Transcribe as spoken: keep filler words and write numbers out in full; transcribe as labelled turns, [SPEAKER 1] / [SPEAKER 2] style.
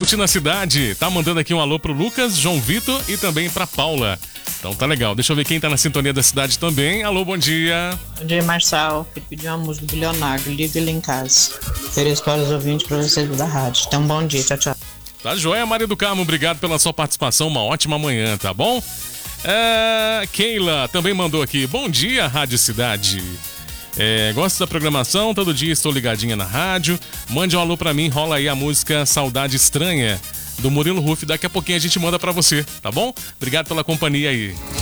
[SPEAKER 1] curtindo a cidade. Tá mandando aqui um alô pro Lucas, João Vitor e também pra Paula. Então tá legal. Deixa eu ver quem tá na sintonia da cidade também. Alô, bom dia.
[SPEAKER 2] Bom dia, Marçal. Queria pedir uma música do Leonardo. Liga ele em casa. Ofereço para os ouvintes para vocês da rádio. Então, bom dia. Tchau, tchau.
[SPEAKER 1] Tá joia, Maria do Carmo. Obrigado pela sua participação. Uma ótima manhã, tá bom? É, Keila também mandou aqui. Bom dia, Rádio Cidade. É, gosto da programação, todo dia estou ligadinha na rádio. Mande um alô pra mim, rola aí a música Saudade Estranha, do Murilo Ruff. Daqui a pouquinho a gente manda pra você, tá bom? Obrigado pela companhia aí.